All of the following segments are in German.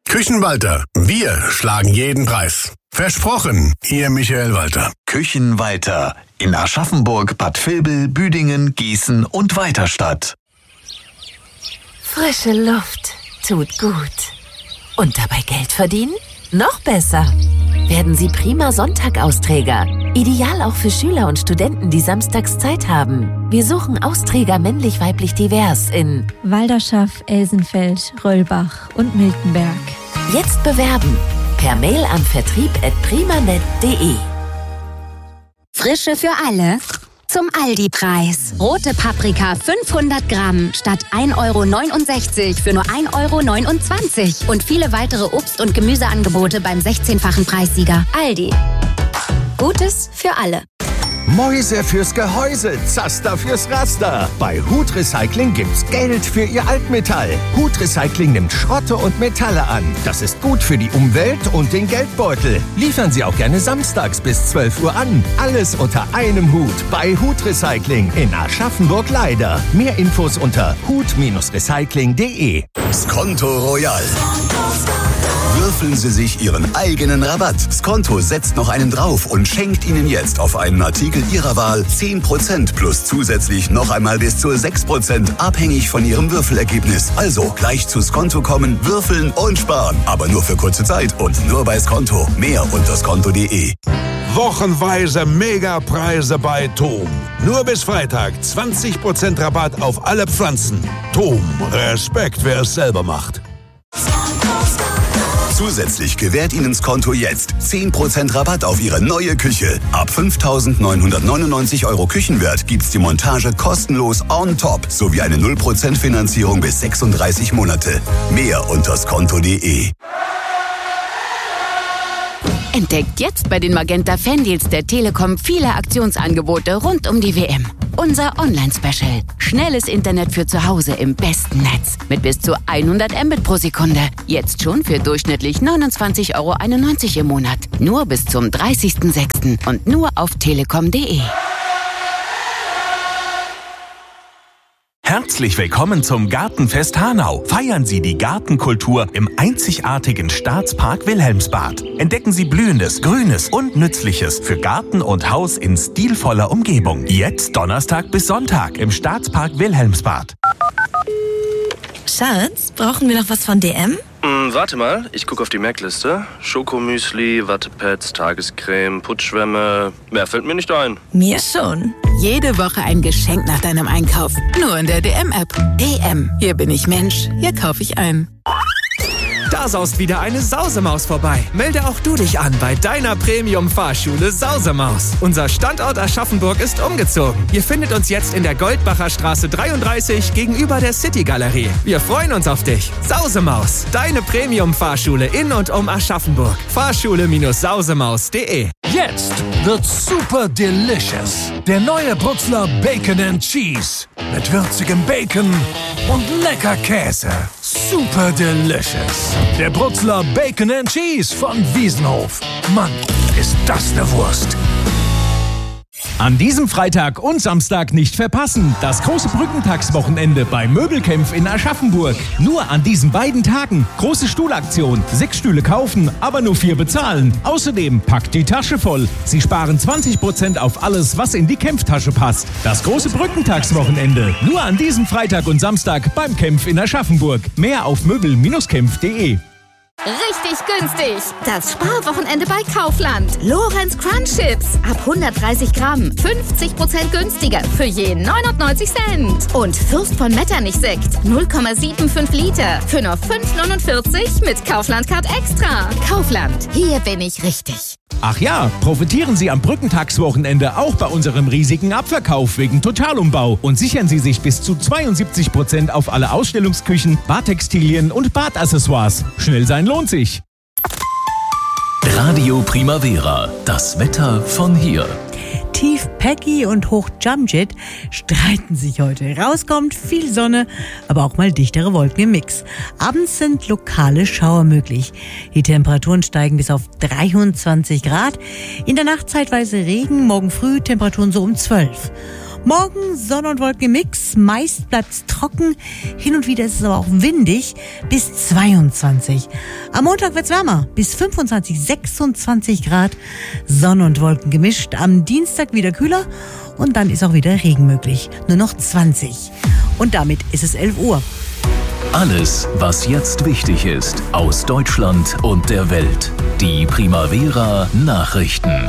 Küchenwalter, wir schlagen jeden Preis. Versprochen, Ihr Michael Walter. Küchenwalter in Aschaffenburg, Bad Vilbel, Büdingen, Gießen und Weiterstadt. Frische Luft tut gut. Und dabei Geld verdienen? Noch besser. Werden Sie prima Sonntag-Austräger. Ideal auch für Schüler und Studenten, die samstags Zeit haben. Wir suchen Austräger männlich-weiblich divers in Walderschaff, Elsenfeld, Röllbach und Miltenberg. Jetzt bewerben. Per Mail an vertrieb@primanet.de. Frische für alle. Zum Aldi-Preis. Rote Paprika 500 Gramm statt 1,69 € für nur 1,29 € und viele weitere Obst- und Gemüseangebote beim 16-fachen Preissieger. Aldi. Gutes für alle. Mäuse fürs Gehäuse, Zaster fürs Raster. Bei Hut Recycling gibt's Geld für Ihr Altmetall. Hut Recycling nimmt Schrotte und Metalle an. Das ist gut für die Umwelt und den Geldbeutel. Liefern Sie auch gerne samstags bis 12 Uhr an. Alles unter einem Hut bei Hut Recycling in Aschaffenburg-Leider. Mehr Infos unter hut-recycling.de. Skonto Royal. Würfeln Sie sich Ihren eigenen Rabatt. Skonto setzt noch einen drauf und schenkt Ihnen jetzt auf einen Artikel Ihrer Wahl 10% plus zusätzlich noch einmal bis zu 6%, abhängig von Ihrem Würfelergebnis. Also gleich zu Skonto kommen, würfeln und sparen. Aber nur für kurze Zeit und nur bei Skonto. Mehr unter skonto.de. Wochenweise Megapreise bei Tom. Nur bis Freitag 20% Rabatt auf alle Pflanzen. Tom, Respekt, wer es selber macht. Zusätzlich gewährt Ihnen Skonto jetzt 10% Rabatt auf Ihre neue Küche. Ab 5.999 € Küchenwert gibt's die Montage kostenlos on top sowie eine 0% Finanzierung bis 36 Monate. Mehr unter skonto.de. Entdeckt jetzt bei den Magenta Fandeals der Telekom viele Aktionsangebote rund um die WM. Unser Online-Special. Schnelles Internet für zu Hause im besten Netz. Mit bis zu 100 Mbit pro Sekunde. Jetzt schon für durchschnittlich 29,91 € im Monat. Nur bis zum 30.06. und nur auf telekom.de. Herzlich willkommen zum Gartenfest Hanau. Feiern Sie die Gartenkultur im einzigartigen Staatspark Wilhelmsbad. Entdecken Sie Blühendes, Grünes und Nützliches für Garten und Haus in stilvoller Umgebung. Jetzt Donnerstag bis Sonntag im Staatspark Wilhelmsbad. Schatz, brauchen wir noch was von DM? Warte mal, ich gucke auf die Merkliste. Schokomüsli, Wattepads, Tagescreme, Putzschwämme. Mehr fällt mir nicht ein. Mir schon. Jede Woche ein Geschenk nach deinem Einkauf. Nur in der DM-App. DM. Hier bin ich Mensch. Hier kaufe ich ein. Da saust wieder eine Sausemaus vorbei. Melde auch du dich an bei deiner Premium-Fahrschule Sausemaus. Unser Standort Aschaffenburg ist umgezogen. Ihr findet uns jetzt in der Goldbacher Straße 33 gegenüber der City-Galerie. Wir freuen uns auf dich. Sausemaus, deine Premium-Fahrschule in und um Aschaffenburg. Fahrschule-sausemaus.de. Jetzt wird's super delicious. Der neue Brutzler Bacon and Cheese. Mit würzigem Bacon und lecker Käse. Super delicious. Der Brutzler Bacon and Cheese von Wiesenhof. Mann, ist das eine Wurst. An diesem Freitag und Samstag nicht verpassen. Das große Brückentagswochenende bei Möbelkämpf in Aschaffenburg. Nur an diesen beiden Tagen. Große Stuhlaktion. 6 Stühle kaufen, aber nur 4 bezahlen. Außerdem packt die Tasche voll. Sie sparen 20% auf alles, was in die Kämpftasche passt. Das große Brückentagswochenende. Nur an diesem Freitag und Samstag beim Kämpf in Aschaffenburg. Mehr auf möbel-kämpf.de. Richtig günstig. Das Sparwochenende bei Kaufland. Lorenz Crunch Chips. Ab 130 Gramm. 50% günstiger. Für je 99 Cent. Und Fürst von Metternich Sekt. 0,75 Liter. Für nur 5,49 mit Kaufland Card Extra. Kaufland. Hier bin ich richtig. Ach ja, profitieren Sie am Brückentagswochenende auch bei unserem riesigen Abverkauf wegen Totalumbau und sichern Sie sich bis zu 72% auf alle Ausstellungsküchen, Badtextilien und Badaccessoires. Schnell sein lohnt sich. Radio Primavera, das Wetter von hier. Tief Peggy und Hoch Jamjet streiten sich heute. Rauskommt viel Sonne, aber auch mal dichtere Wolken im Mix. Abends sind lokale Schauer möglich. Die Temperaturen steigen bis auf 23 Grad. In der Nacht zeitweise Regen, morgen früh Temperaturen so um 12. Morgen Sonne und Wolken im Mix. Meist bleibt es trocken. Hin und wieder ist es aber auch windig. Bis 22. Am Montag wird es wärmer. Bis 25, 26 Grad. Sonne und Wolken gemischt. Am Dienstag wieder kühler. Und dann ist auch wieder Regen möglich. Nur noch 20. Und damit ist es 11 Uhr. Alles, was jetzt wichtig ist, aus Deutschland und der Welt. Die Primavera Nachrichten.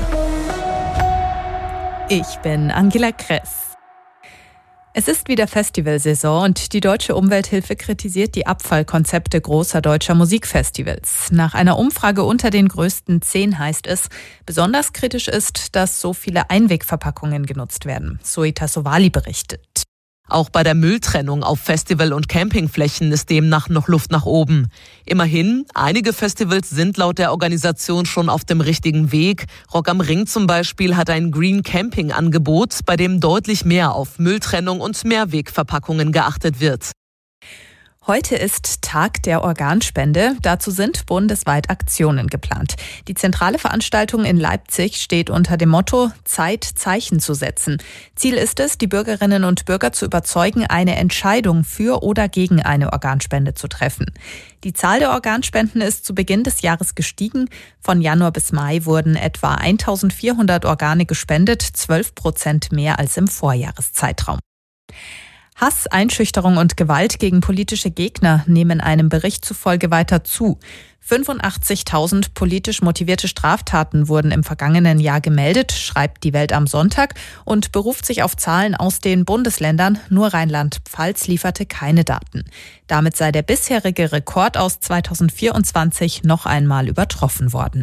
Ich bin Angela Kress. Es ist wieder Festivalsaison und die Deutsche Umwelthilfe kritisiert die Abfallkonzepte großer deutscher Musikfestivals. Nach einer Umfrage unter den größten 10 heißt es, besonders kritisch ist, dass so viele Einwegverpackungen genutzt werden. Zoe Tassovali berichtet. Auch bei der Mülltrennung auf Festival- und Campingflächen ist demnach noch Luft nach oben. Immerhin, einige Festivals sind laut der Organisation schon auf dem richtigen Weg. Rock am Ring zum Beispiel hat ein Green Camping Angebot, bei dem deutlich mehr auf Mülltrennung und Mehrwegverpackungen geachtet wird. Heute ist Tag der Organspende. Dazu sind bundesweit Aktionen geplant. Die zentrale Veranstaltung in Leipzig steht unter dem Motto Zeit, Zeichen zu setzen. Ziel ist es, die Bürgerinnen und Bürger zu überzeugen, eine Entscheidung für oder gegen eine Organspende zu treffen. Die Zahl der Organspenden ist zu Beginn des Jahres gestiegen. Von Januar bis Mai wurden etwa 1400 Organe gespendet, 12% mehr als im Vorjahreszeitraum. Hass, Einschüchterung und Gewalt gegen politische Gegner nehmen einem Bericht zufolge weiter zu. 85.000 politisch motivierte Straftaten wurden im vergangenen Jahr gemeldet, schreibt die Welt am Sonntag und beruft sich auf Zahlen aus den Bundesländern. Nur Rheinland-Pfalz lieferte keine Daten. Damit sei der bisherige Rekord aus 2024 noch einmal übertroffen worden.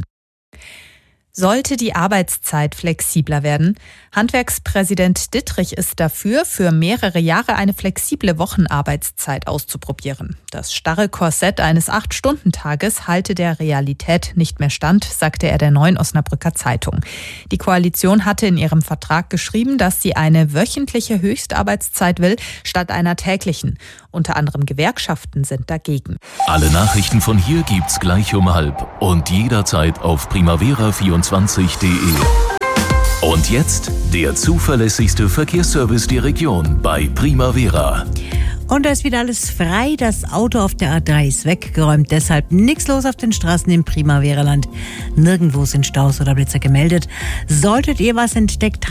Sollte die Arbeitszeit flexibler werden? Handwerkspräsident Dittrich ist dafür, für mehrere Jahre eine flexible Wochenarbeitszeit auszuprobieren. Das starre Korsett eines 8-Stunden-Tages halte der Realität nicht mehr stand, sagte er der Neuen Osnabrücker Zeitung. Die Koalition hatte in ihrem Vertrag geschrieben, dass sie eine wöchentliche Höchstarbeitszeit will, statt einer täglichen. Unter anderem Gewerkschaften sind dagegen. Alle Nachrichten von hier gibt's gleich um 12:30 und jederzeit auf primavera24.de. Und jetzt der zuverlässigste Verkehrsservice der Region bei Primavera. Und da ist wieder alles frei. Das Auto auf der A3 ist weggeräumt. Deshalb nichts los auf den Straßen im Primavera-Land. Nirgendwo sind Staus oder Blitzer gemeldet. Solltet ihr was entdeckt